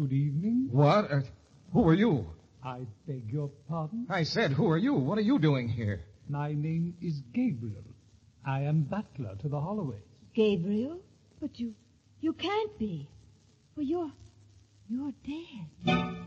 Good evening. What? Who are you? I beg your pardon? I said, who are you? What are you doing here? My name is Gabriel. I am butler to the Holloways. Gabriel? But you can't be. Well, you're dead.